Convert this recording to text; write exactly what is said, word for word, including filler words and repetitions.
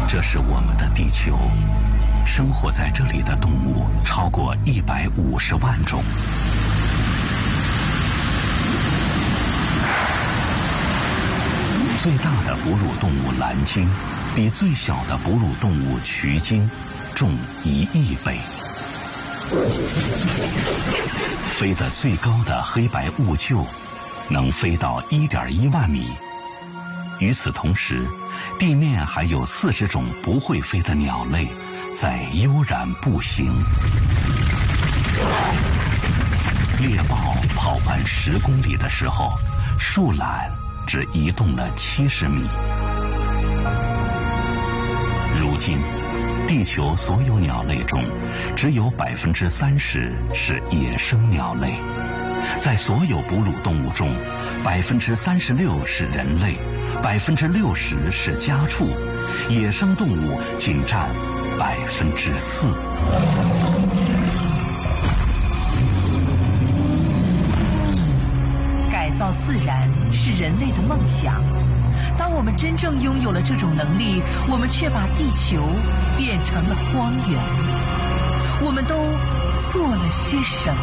这是我们的地球，生活在这里的动物超过一百五十万种。最大的哺乳动物蓝鲸，比最小的哺乳动物渠鲸重一亿倍。飞得最高的黑白兀鹫，能飞到一点一万米。与此同时，地面还有四十种不会飞的鸟类在悠然步行。猎豹跑完十公里的时候，树懒只移动了七十米。如今，地球所有鸟类中，只有百分之三十是野生鸟类。在所有哺乳动物中，百分之三十六是人类，百分之六十是家畜，野生动物仅占百分之四。 改造自然是人类的梦想。当我们真正拥有了这种能力，我们却把地球变成了荒原。我们都做了些什么？